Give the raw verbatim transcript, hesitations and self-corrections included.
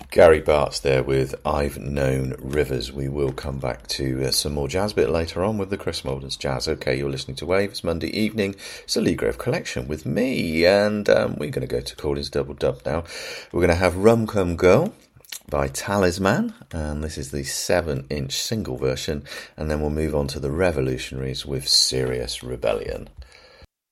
Gary Bart's there with I've Known Rivers. We will come back to uh, some more jazz a bit later on with the Chris Moldens Jazz. Okay, you're listening to Wave. It's Monday evening. It's a Lee Grove collection with me, and um, we're going to go to Corley's Double Dub now. We're going to have Rum Come Girl by Talisman, and this is the seven inch single version, and then we'll move on to the Revolutionaries with Serious Rebellion.